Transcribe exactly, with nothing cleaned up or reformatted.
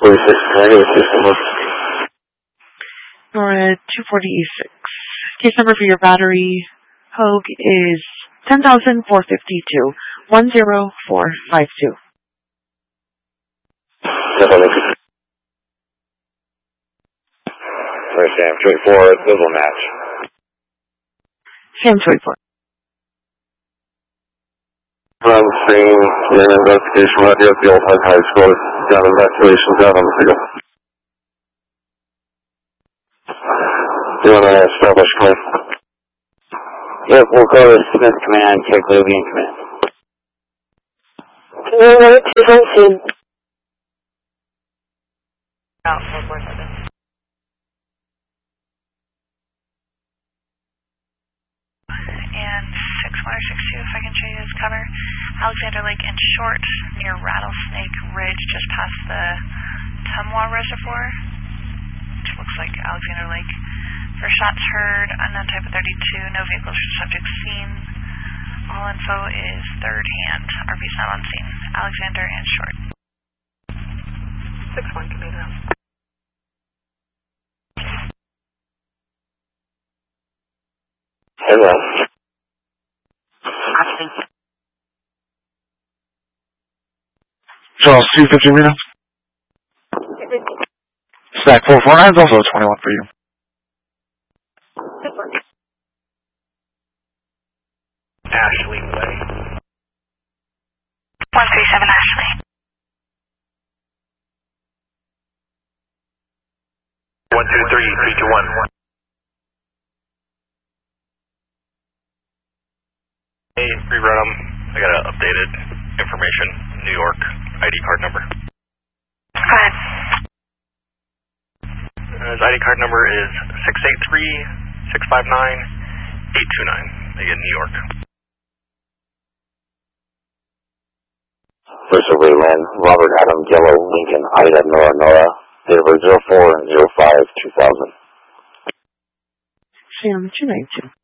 forty-six, negative system. Nora two forty-six. Case number for your battery, Hogue, is ten thousand four hundred fifty-two, one zero four five two. Sorry, Sam, twenty-four, Google match. Sam twenty-four. I'm seeing an investigation right here at the Old High School. Got investigations out on the field. You want to establish claim? Yep, we'll go to Smith Command, check Lubian Command. Alright, two nineteen. Out, four four seven. And six one or six two, if I can show you this cover. Alexander Lake and Short near Rattlesnake Ridge, just past the Tumwa Reservoir, which looks like Alexander Lake. For shots heard, unknown type of thirty-two, no vehicles or subjects seen. All info is third hand. R V's not on scene. Alexander and Short. six one, give me that. Hello. Charles two fifty Reno. Stack four four nine is also a twenty-one for you. Ashley Way. one three seven Ashley. one two three, three two one. Hey, rerun them. I got an updated information. New York I D card number. Go ahead. Uh, his I D card number is six eight three, six five nine, eight two nine. Again, New York. First over Lynn, Robert Adam Yellow Lincoln Ida Nora Nora, date of birth zero four zero five two thousand. Sam two ninety-two.